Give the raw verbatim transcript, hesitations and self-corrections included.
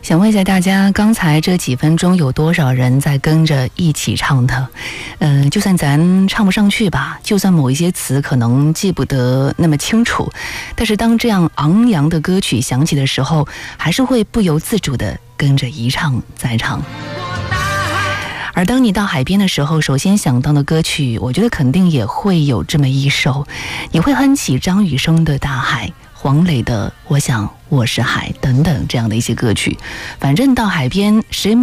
想问一下大家，刚才这几分钟有多少人在跟着一起唱的？嗯、呃，就算咱唱不上去吧，就算某一些词可能记不得那么清楚，但是当这样昂扬的歌曲响起的时候，还是会不由自主地跟着一唱再唱。而当你到海边的时候，首先想到的歌曲，我觉得肯定也会有这么一首，你会哼起张雨生的《大海》，黄磊的《我想我是海》等等这样的一些歌曲。反正到海边，谁没